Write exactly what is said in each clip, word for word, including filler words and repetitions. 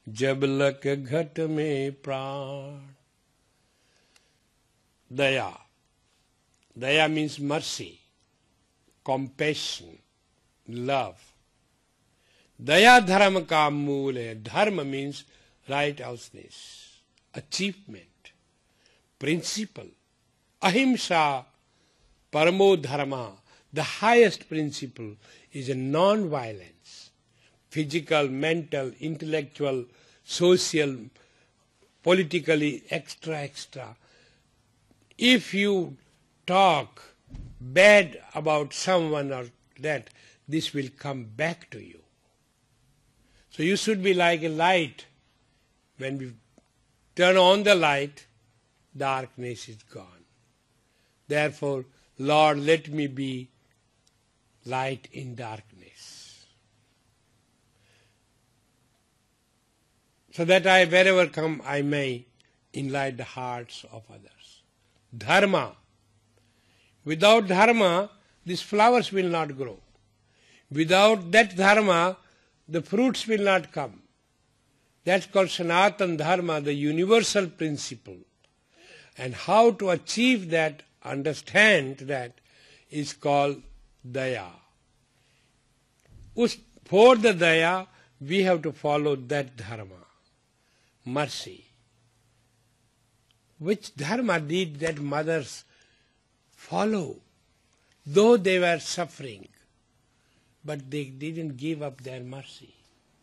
जब लक घट में प्राण. Daya. Daya means mercy, compassion, love. Daya dharma ka mool hai. Dharma means righteousness, achievement, principle. Ahimsa paramo dharma. The highest principle is a non-violence. Physical, mental, intellectual, social, politically, extra, extra. If you talk bad about someone or that, this will come back to you. So you should be like a light. When we turn on the light, darkness is gone. Therefore, Lord, let me be light in darkness, so that I, wherever come, I may enlighten the hearts of others. Dharma. Without dharma, these flowers will not grow. Without that dharma, the fruits will not come. That's called Sanatana Dharma, the universal principle. And how to achieve that, understand that, is called Daya. For the Daya, we have to follow that Dharma, mercy. Which Dharma did that mothers follow? Though they were suffering, but they didn't give up their mercy.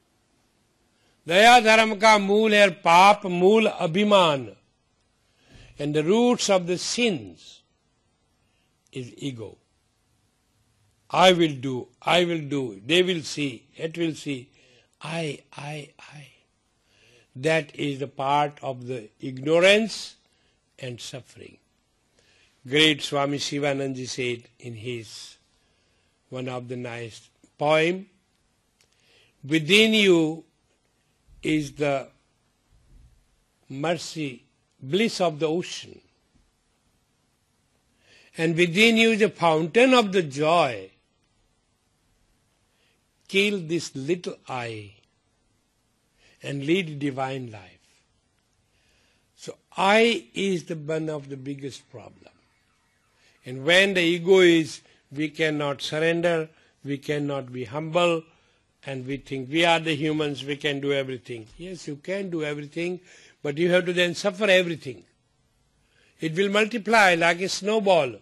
Daya Dharma ka mool hai, paap mool abhiman. And the roots of the sins is ego. I will do, I will do, they will see, it will see. I, I, I. That is the part of the ignorance and suffering. Great Swami Shivanandaji said in his one of the nice poem, within you is the mercy, bliss of the ocean. And within you is a fountain of the joy. Kill this little I and lead divine life. So I is the one of the biggest problem. And when the ego is, we cannot surrender, we cannot be humble, and we think we are the humans, we can do everything. Yes, you can do everything, but you have to then suffer everything. It will multiply like a snowball.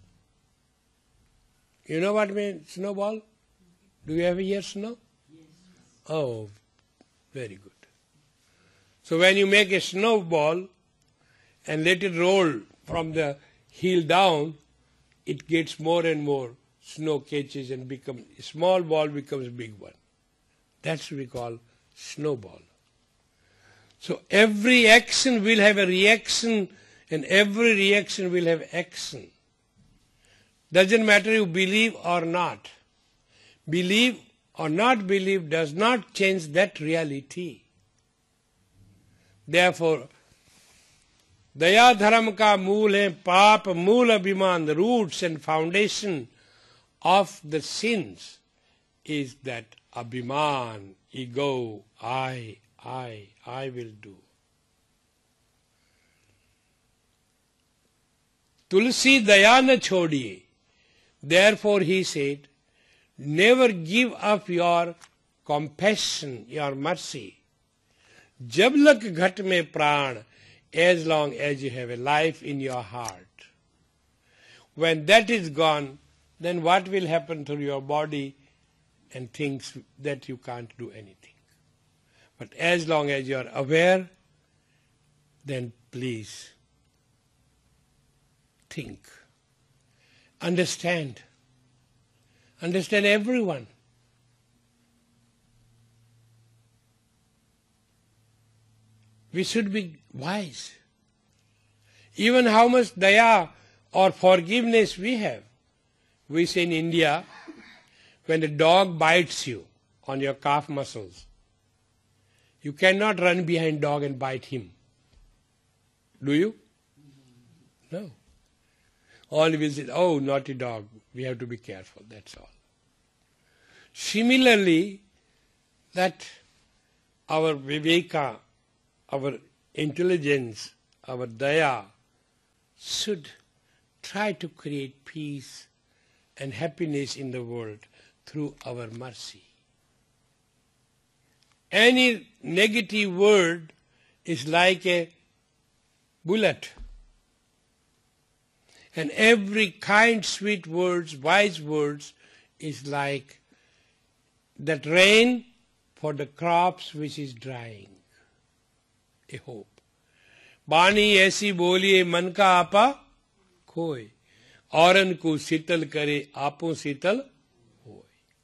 You know what I mean, snowball? Do you ever hear snow? Yes. Oh, very good. So when you make a snowball and let it roll from the heel down, it gets more and more snow catches and become a small ball becomes a big one. That's what we call snowball. So every action will have a reaction, and every reaction will have action. Doesn't matter you believe or not. Believe or not believe does not change that reality. Therefore, Daya Dharma ka mool hai, paap mool abhiman, the roots and foundation of the sins is that abhiman, ego, I, I, I will do. Tulsi daya na chodiye. Therefore he said, never give up your compassion, your mercy. Jab lak ghat mein pran, as long as you have a life in your heart. When that is gone, then what will happen to your body and things that you can't do anything. But as long as you are aware, then please think, understand, understand everyone. We should be wise. Even how much daya or forgiveness we have. We say in India, when a dog bites you on your calf muscles, you cannot run behind dog and bite him. Do you? No. Only we say, oh, naughty dog, we have to be careful, that's all. Similarly, that our viveka, our intelligence, our daya should try to create peace and happiness in the world through our mercy. Any negative word is like a bullet. And every kind, sweet words, wise words is like that rain for the crops which is drying. A hope. Bani aisi boliye man ka apa khoy. Auran ko sital kare aapon sital hoy.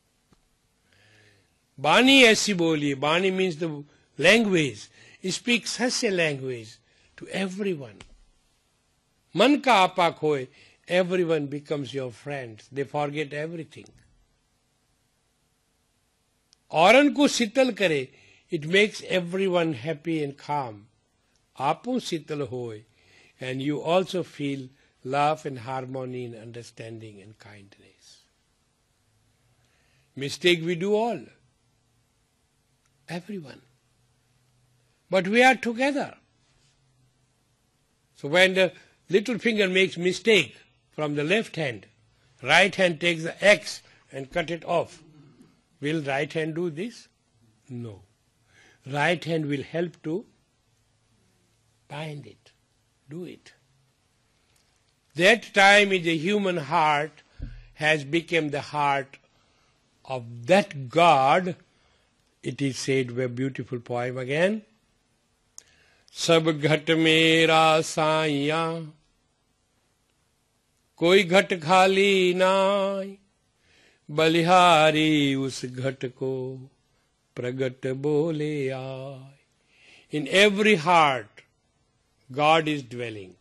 Bani aisi boliye. Bani means the language. Speak such a language to everyone. Man ka apa khoy. Everyone becomes your friend. They forget everything. Auran ko sital kare. It makes everyone happy and calm. Aapon sital hoy. And you also feel love and harmony and understanding and kindness. Mistake we do all. Everyone. But we are together. So when the little finger makes mistake from the left hand, right hand takes the X and cut it off. Will right hand do this? No. Right hand will help to bind it, do it. That time is the human heart has become the heart of that God. It is said, a beautiful poem again. Sab ghat mera saiya, koi ghat khali naai, balihari us ghat ko pragat bole aay. In every heart, God is dwelling.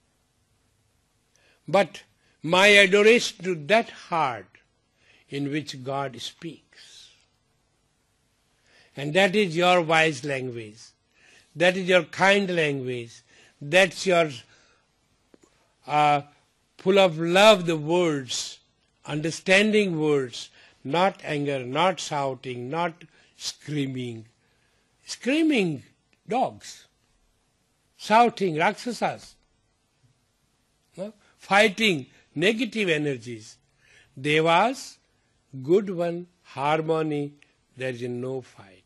But my adoration to that heart in which God speaks. And that is your wise language. That is your kind language. That's your uh, full of love, the words, understanding words, not anger, not shouting, not screaming. Screaming dogs. Shouting rakshasas. No? Fighting negative energies. Devas, good one, harmony, there is no fight.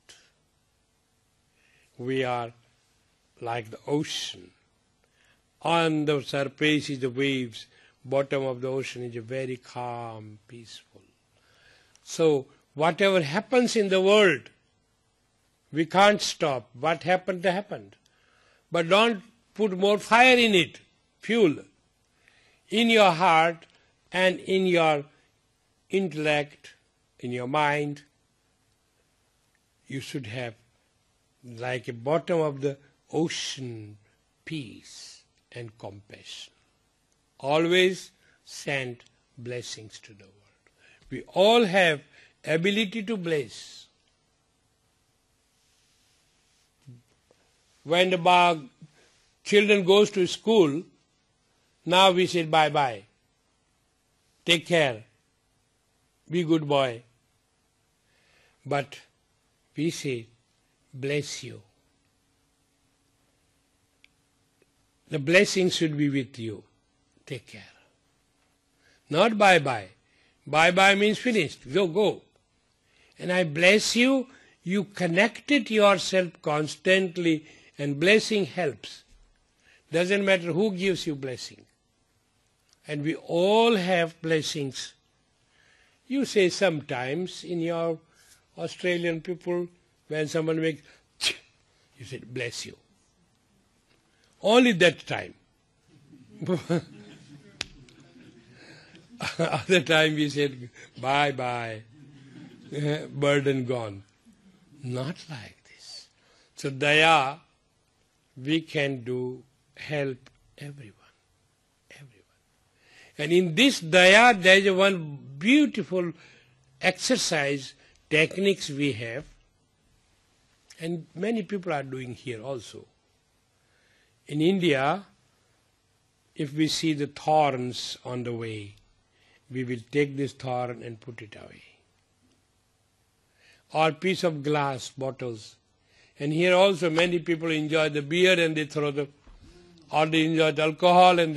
We are like the ocean. On the surface is the waves, bottom of the ocean is very calm, peaceful. So whatever happens in the world, we can't stop. What happened, happened. But don't put more fire in it, fuel. In your heart and in your intellect, in your mind, you should have like a bottom of the ocean, peace and compassion. Always send blessings to the world. We all have ability to bless. When the bar, children goes to school, now we say bye-bye. Take care. Be good boy. But we say, bless you. The blessing should be with you. Take care. Not bye-bye. Bye-bye means finished. Go, go. And I bless you. You connected yourself constantly and blessing helps. Doesn't matter who gives you blessing. And we all have blessings. You say sometimes in your Australian people, when someone makes, you say, bless you. Only that time. Other time we said, bye-bye, burden gone. Not like this. So daya, we can do, help everyone. And in this daya, there is one beautiful exercise, techniques we have, and many people are doing here also. In India, if we see the thorns on the way, we will take this thorn and put it away. Or piece of glass bottles, And here also many people enjoy the beer and they throw the, or they enjoy the alcohol and